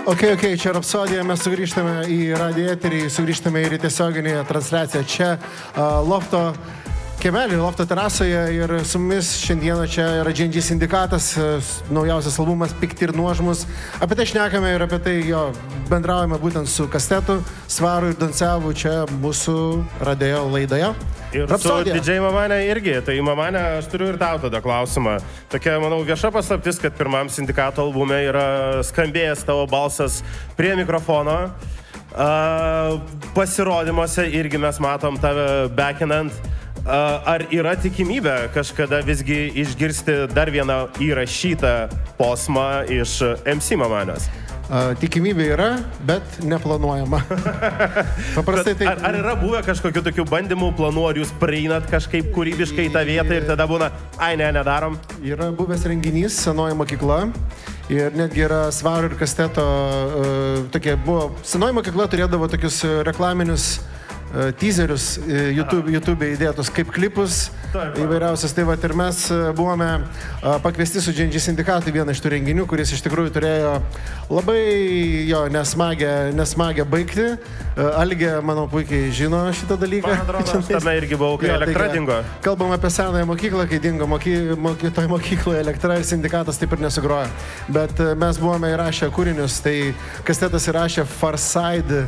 Ok, čia Rapsodija, mes sugrįžtame į radijo eterį, sugrįžtame ir į tiesioginį transliaciją čia Lofto kiemelį, Lofto terasoje ir su mumis šiandieną čia yra Dž&Dž Sindikatas, naujausias albumas Pikti ir nuožmus. Apie tai šnekame ir apie tai bendraujame būtent su Kastetu, Svaru ir Doncevu čia mūsų radijo laidoje. Ir Rapsodija. Su DJ Mamanė irgi, tai Mamanė, aš turiu ir tau tada klausimą. Tokia, manau, vieša paslaptis, kad pirmam Sindikato albume yra skambėjęs tavo balsas prie mikrofono. Pasirodymuose irgi mes matom tave backinant. Ar yra tikimybė kažkada visgi išgirsti dar vieną įrašytą posmą iš MC Mamanės? Tikimybė yra, bet neplanuojama. Paprastai tai... Ar yra buvę kažkokių tokių bandymų, planų, ar jūs prieinat kažkaip kūrybiškai į tą vietą ir tada būna, nedarom? Yra buvęs renginys, Senoji mokykla. Ir netgi yra Svaro ir Kasteto tokie buvo... Senoji mokykla turėdavo tokius reklaminius teaserius YouTube įdėtus kaip klipus įvairiausias. Tai vat ir mes buvome pakviesti su Dž&Dž Sindikatu vieną iš tų renginių, kuris iš tikrųjų turėjo labai nesmagę baigti. Algė, manau, puikiai žino šitą dalyką. Man atrodo, aš tame irgi buvau, kai elektra dingo. Kalbam apie senąją mokyklą, kai dingo toj mokykloje elektra ir Sindikatas taip ir nesugrojo. Bet mes buvome įrašę kūrinius, tai Kastetas įrašė Farside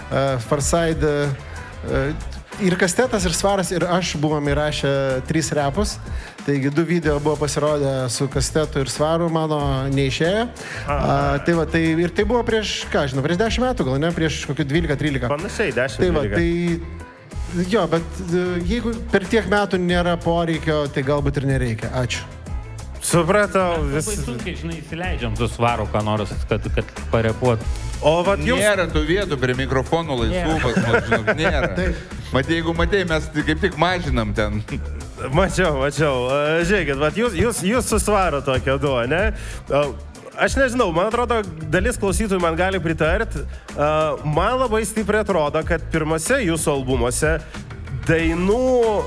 ir Kastetas, ir Svaras, ir aš buvom įrašę 3 repus. Taigi 2 video buvo pasirodę su Kastetu ir Svaru, mano neišėjo. Ir tai buvo prieš 10 metų, gal ne, prieš kokį 12-13. Panašiai, 10-12. Bet jeigu per tiek metų nėra poreikio, tai galbūt ir nereikia. Ačiū. Supratau. Labai sunkiai, įsileidžiam su Svaru, ką nors, kad parepuot. Nėra tų vietų prie mikrofonų laisvų pas mus, žinok, nėra. Jeigu matei, mes kaip tik mažinam ten. Mačiau. Žiūrėkit, jūs su Svaru tokia duo, ne? Aš nežinau, man atrodo, dalis klausytojų man gali pritarti. Man labai stipriai atrodo, kad pirmose jūsų albumuose dainų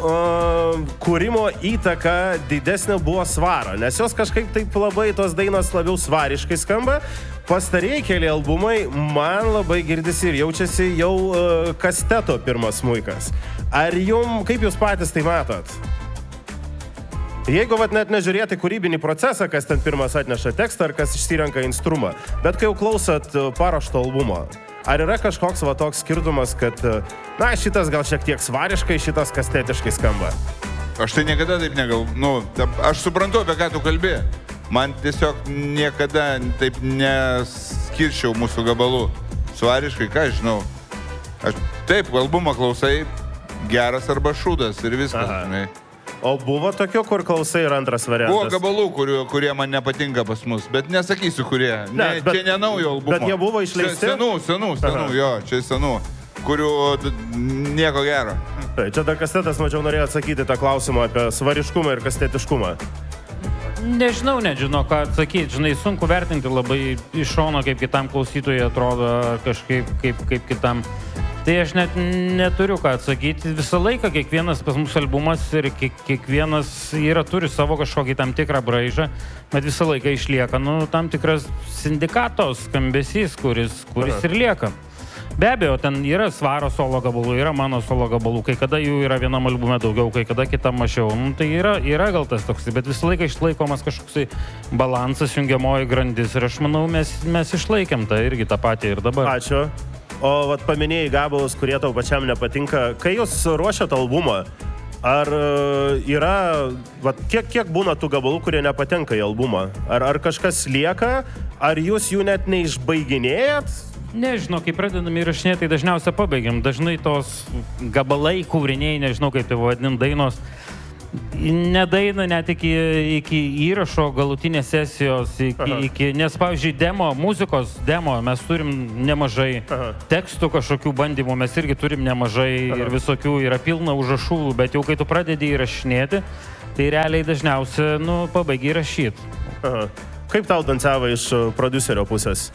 kūrimo įtaka didesnė buvo Svaro, nes jos kažkaip taip labai tos dainos labiau svariškai skamba. Pastarieji keli albumai man labai girdisi ir jaučiasi jau Kasteto pirmas smuikas. Kaip jūs patys tai matot? Jeigu net nežiūrėti kūrybinį procesą, kas ten pirmas atneša tekstą ar kas išsirenka instrumą, bet kai jau klausot paruošto albumo, ar yra kažkoks toks skirtumas, kad šitas gal šiek tiek svariškai, šitas kastetiškai skamba? Aš tai niekada taip negalvoju. Aš suprantu, apie ką tu kalbi. Man tiesiog niekada taip neskirčiau mūsų gabalų. Svariškai, ką aš žinau. Taip, albumą klausai geras arba šūdas ir viskas, žinai. O buvo tokių, kur klausai ir antras variantas? Buvo gabalų, kurie man nepatinka pas mus, bet nesakysiu, kurie. Čia ne naujo albumo. Bet jie buvo išleisti? Senų, čia senų, kurių nieko gero. Tai čia dar Kastetas, mačiau, norėjo atsakyti tą klausimą apie svariškumą ir kastetiškumą. Nežinau, ką atsakyti. Žinai, sunku vertinti labai iš šono, kaip kitam klausytojui atrodo, kažkaip kaip kitam. Tai aš net neturiu ką atsakyti. Visą laiką kiekvienas pas mūsų albumas ir kiekvienas turi savo kažkokį tam tikrą braižą, bet visą laiką išlieka tam tikras Sindikato skambesys, kuris ir lieka. Be abejo, ten yra Svaro solo gabalų, yra mano solo gabalų, kai kada jų yra vienam albume daugiau, kai kada kitam mažiau. Tai yra gal tas toks, bet visą laiką išlaikomas kažkoksai balansas, jungiamoji grandis ir aš manau, mes išlaikėm irgi tą patį ir dabar. Ačiū. O paminėjai gabalus, kurie tau pačiam nepatinka. Kai jūs ruošiat albumą, ar yra, kiek būna tų gabalų, kurie nepatenka į albumą? Ar kažkas lieka, ar jūs jų net neišbaiginėjat? Nežinau, kai pradedam įrašinėti, tai dažniausiai pabaigiam. Dažnai tos gabalai, kūriniai, nežinau kaip tai vadinam, dainos, nedaina net iki įrašo galutinės sesijos, nes, pavyzdžiui, muzikos demo, mes turim nemažai tekstų kažkokių bandymų, mes irgi turim nemažai ir visokių, yra pilna užrašų, bet jau kai tu pradedi įrašinėti, tai realiai dažniausiai, pabaigi įrašyti. Kaip tau Danceva iš prodiuserio pusės?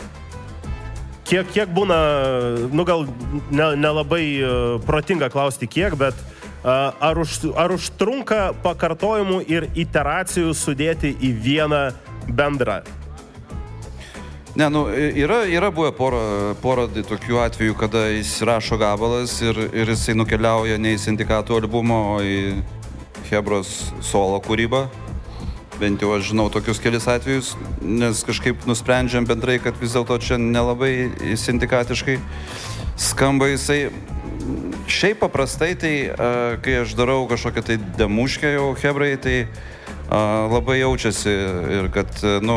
Kiek būna, gal nelabai protinga klausti kiek, bet ar užtrunka pakartojimų ir iteracijų sudėti į vieną bendrą? Ne, nu, yra buvę porą tokių atvejų, kada jis rašo gabalas ir jisai nukeliauja ne į Sindikatų albumą, o į Chebros solo kūrybą. Bent jau aš žinau tokius kelis atvejus, nes kažkaip nusprendžiam bendrai, kad vis dėlto čia nelabai sindikatiškai skamba jisai. Šiaip paprastai, tai kai aš darau kažkokią tai demuškę jau Chebrai, tai labai jaučiasi ir kad, nu,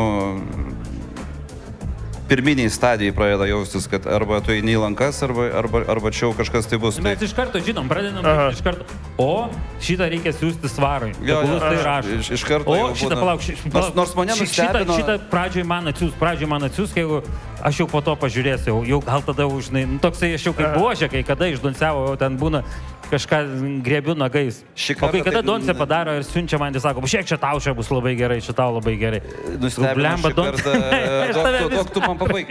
pirminiai stadijai pradeda jaustis, kad arba tu eini į lankas, arba čia jau kažkas tai bus. Mes iš karto žinom, pradedam iš karto. O, šitą reikia siūsti Svarui. Tai rašo. Iš karto o, šitą palauk. Nors mane nustebino. Šitą pradžioj man atsiūs, jeigu aš jau po to pažiūrėsiu, jau gal tada užnai. Toksai aš jau kaip buožė, kai kada iš Doncevo jau ten būna kažką griebiu nagais. O kai kada Donce padaro ir siunčia man, tai sako, šiek čia tau čia bus labai gerai, čia tau labai gerai. Nustebino šį kartą. Duok tu man pabaig.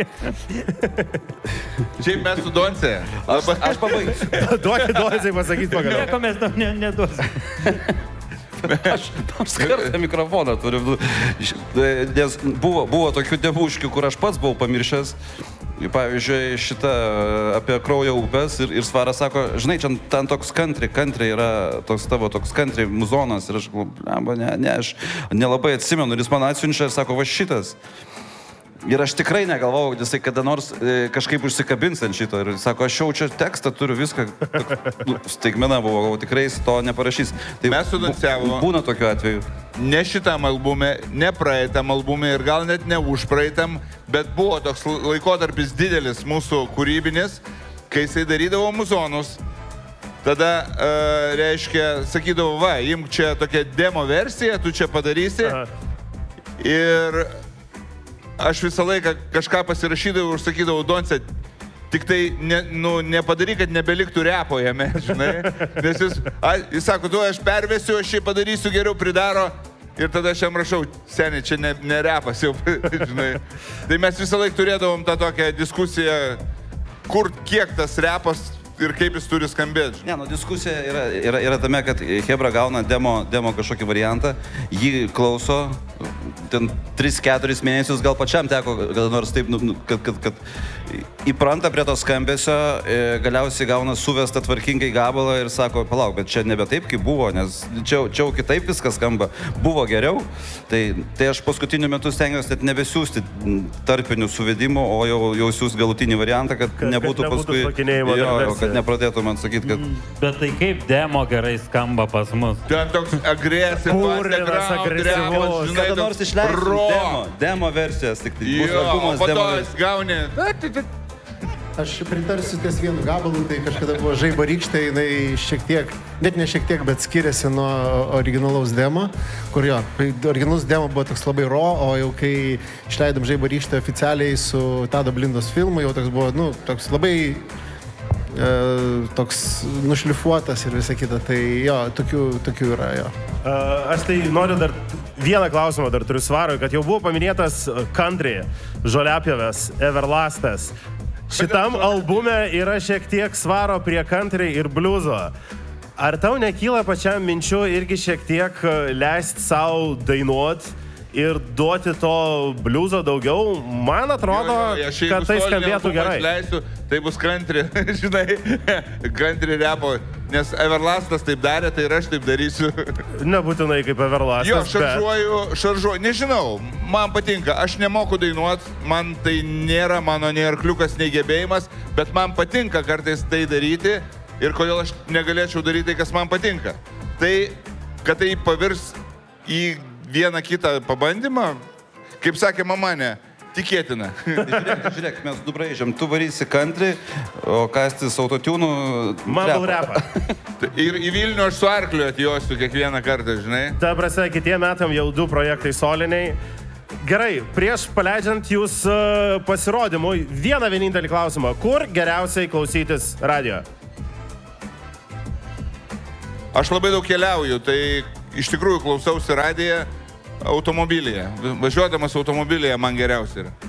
Šiaip mes su Donce. Aš pabaigsiu. Duokit Donce pasakyti pagaliau. Nieko mes tam neduosim. Aš kartą mikrofoną turiu. Nes buvo tokių debuškių, kur aš pats buvau pamiršęs. Pavyzdžiui, šitą apie kraujo upės ir Svaras sako, žinai, čia ten toks country yra toks tavo toks country muzonas ir aš galvoju, ne, aš nelabai atsimenu ir jis man atsiunčia ir sako, va šitas. Ir aš tikrai negalvojau, kad jisai kada nors kažkaip užsikabins ant šito. Ir sako, aš jau čia tekstą turiu viską. Staigmena buvo, tikrai jis to neparašys. Tai mes su Doncevu būna tokiu atveju. Ne šitam albume, ne praeitam albume ir gal net ne užpraeitam, bet buvo toks laikotarpis didelis mūsų kūrybinis, kai jisai darydavo muzonus. Tada, reiškia, sakydavo, va, imk čia tokia demo versija, tu čia padarysi. Ir aš visą laiką kažką pasirašydavau ir sakydavau, Donce, tik tai nepadaryk, kad nebeliktų repo jame, žinai. Nes jis sako, tu aš pervesiu, aš šį padarysiu, geriau pridaro. Ir tada aš jam rašau, seniai, čia ne repas jau, žinai. Tai mes visą laiką turėdavom tą tokią diskusiją, kur kiek tas repas ir kaip jis turi skambėti. Ne, diskusija yra tame, kad Chebra gauna demo kažkokį variantą, jį klauso, ten 3-4 mėnesius gal pačiam teko, gal nors taip, kad įpranta prie to skambesio, galiausiai gauna suvestą tvarkingai gabalą ir sako, palauk, bet čia nebe taip, kaip buvo, nes čia jau kitaip viskas skamba, buvo geriau. Tai aš paskutiniu metu stengiuosi net nebesiųsti tarpinių suvedimų, o jau siūsti galutinį variantą, kad nebūtų paskui, kad nepradėtų man sakyti, kad... Bet tai kaip demo gerai skamba pas mus? Ten toks agresyvus, kada nors išleisim demo versijas, tik tai bus albumas demo versijas. Gauni. Aš pritarsiu ties vienu gabalu, tai kažkada buvo Žaibo rykštė, jinai šiek tiek, net ne šiek tiek, bet skiriasi nuo originalaus demo, kur jo, originalus demo buvo toks labai o jau kai išleidom Žaibo rykštę oficialiai su Tado Blindos filmu, jau toks buvo, nu, toks labai toks nušlifuotas ir visa kita, tai jo, tokių yra, jo. Aš tai noriu dar vieną klausimą dar turiu Svarui, kad jau buvo paminėtas country, Žoliapjovės, Everlastas. Šitam albume yra šiek tiek Svaro prie country ir bliuzo. Ar tau nekyla pačiam minčių irgi šiek tiek leisti savo dainuot ir duoti to bliuzo daugiau? Man atrodo, kad tai skambėtų gerai. Leisiu, tai bus country, žinai, country repo, nes Everlastas taip darė, tai ir aš taip darysiu. Nebūtinai kaip Everlastas. Jo, šaržuoju, nežinau, man patinka, aš nemoku dainuot, man tai nėra mano nei arkliukas, nei gebėjimas, bet man patinka kartais tai daryti ir kodėl aš negalėčiau daryti tai, kas man patinka. Tai, kad tai pavirs į vieną kitą pabandymą, kaip sakė mama, ne, tikėtina. Žiūrėk, mes nubraižėm, tu varysi country, o kastis autotune mumble rapą. Ir į Vilnių aš su arkliu atjosiu kiekvieną kartą, žinai. Ta prasme, kitiem metam jau 2 projektai soliniai. Gerai, prieš paleidžiant jūs pasirodymui, vieną vienintelį klausimą. Kur geriausiai klausytis radio? Aš labai daug keliauju, tai iš tikrųjų klausausi radiją automobilyje. Važiuodamas automobilyje man geriausia yra.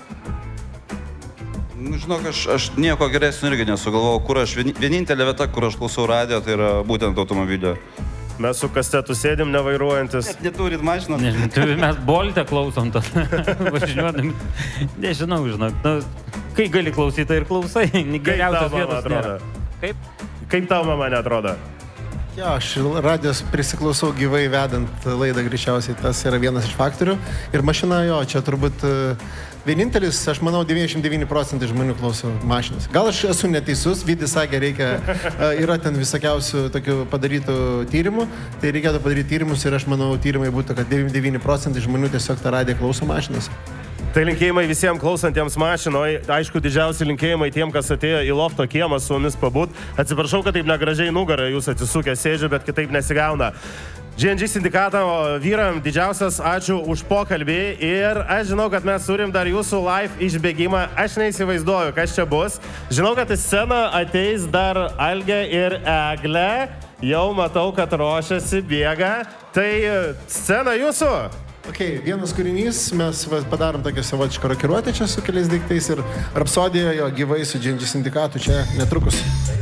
Nu, žinok, aš nieko geresnio irgi nesugalvojau, kur aš, vienintelė vieta, kur aš klausau radiją, tai yra būtent automobilio. Mes su kastetu sėdim nevairuojantis. Net neturit mašinos. Nežinau, mes Bolte klausom to. Važiuodami. Nežinau, žinok. Nu, kai gali klausyti, tai ir klausai. Geriausias vietas nėra. Kaip tau mama netrodo? Jo, aš radijos prisiklausau gyvai vedant laidą greičiausiai, tas yra vienas iš faktorių. Ir mašina, jo, čia turbūt vienintelis, aš manau, 99% žmonių klauso mašinos. Gal aš esu neteisus, Vidis sakė, yra ten visokiausių tokių padarytų tyrimų, tai reikėtų padaryti tyrimus ir aš manau, tyrimai būtų, kad 99% žmonių tiesiog tą radiją klauso mašinos. Tai linkėjimai visiems klausantiems mašinoje. Aišku, didžiausi linkėjimai tiem, kas atėjo į lofto kiemą su mumis pabūt. Atsiprašau, kad taip negražiai nugarą jūs atsisukę sėdžiu, bet kitaip nesigauna. GNG sindikato vyram didžiausias ačiū už pokalbį ir aš žinau, kad mes turim dar jūsų live išbėgimą. Aš neįsivaizduoju, kas čia bus. Žinau, kad į sceną ateis dar Algė ir Eglė. Jau matau, kad ruošiasi, bėga. Tai scena jūsų. Ok, vienas kūrinys, mes padarom tokią savotišką rokiruotę čia su keliais daiktais ir Rapsodija jo gyvai su GNG sindikatu čia netrukus.